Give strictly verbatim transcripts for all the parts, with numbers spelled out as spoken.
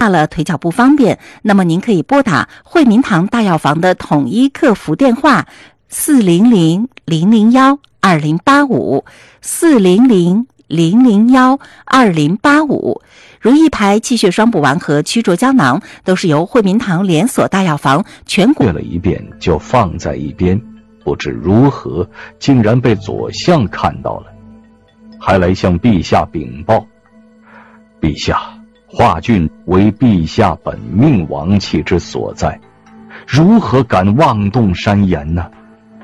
怕了腿脚不方便，那么您可以拨打惠民堂大药房的统一客服电话四零零零零幺二零八五四零零零零幺二零八五。如意牌、气血双补丸和曲浊胶囊都是由惠民堂连锁大药房全国阅了一遍就放在一边，不知如何竟然被左相看到了，还来向陛下禀报。陛下，华郡为陛下本命王气之所在，如何敢妄动山言呢？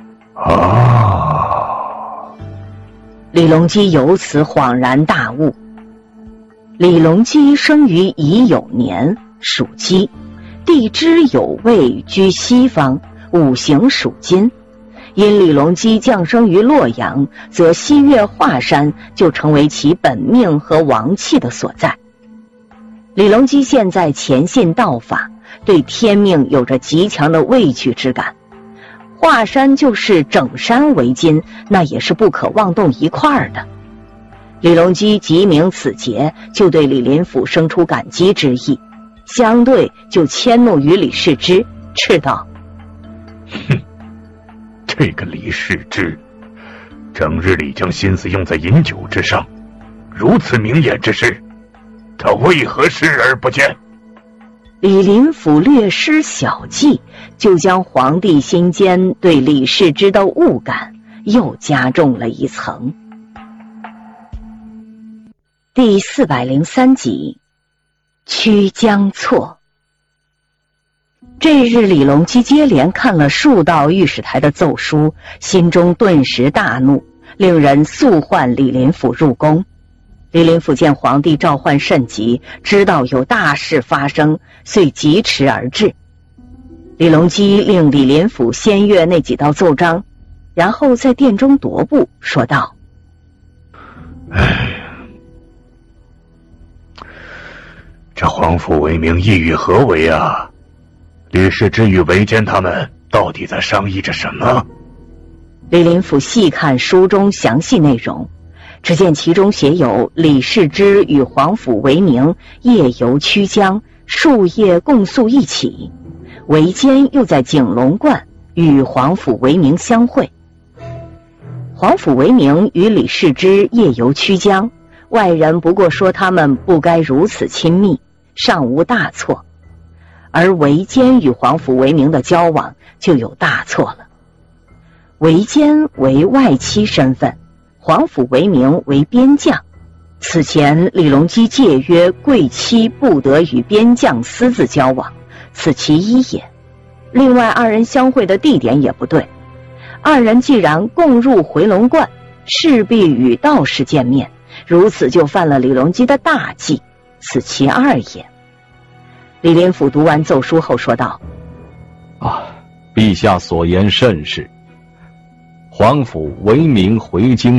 啊！李隆基由此恍然大悟。李隆基生于乙酉年，属鸡，地支有位居西方，五行属金。因李隆基降生于洛阳，则西岳华山就成为其本命和王气的所在。李隆基现在虔信道法，对天命有着极强的畏惧之感。华山就是整山为金，那也是不可妄动一块儿的。李隆基即明此节，就对李林甫生出感激之意，相对就迁怒于李世之，斥道： 哼，这个李世之整日里将心思用在饮酒之上，如此明眼之事，他为何视而不见？ 李林甫略施小计，就将皇帝心间对李世之的恶感又加重了一层。第四百零三集，曲江错。这日李隆基接连看了数道御史台的奏书，心中顿时大怒，令人速唤李林甫入宫。李林甫见皇帝召唤甚急，知道有大事发生，遂疾驰而至。李隆基令李林甫先阅那几道奏章，然后在殿中踱步，说道： 唉，这皇甫为明意欲何为啊？李世之与韦坚他们到底在商议着什么？ 李林甫细看书中详细内容，只见其中写有李世之与皇甫为明夜游曲江，数夜共宿一起，韦坚又在景龙观与皇甫为明相会。皇甫为明与李世之夜游曲江，外人不过说他们不该如此亲密，尚无大错，而韦坚与皇甫为明的交往就有大错了。韦坚为外戚身份，皇甫为明为边将。此前李隆基戒约贵戚不得与边将私自交往，此其一也。另外二人相会的地点也不对，二人既然共入回龙观，势必与道士见面，如此就犯了李隆基的大忌，此其二也。李林甫读完奏书后说道： 啊，陛下所言甚是。皇甫为明回京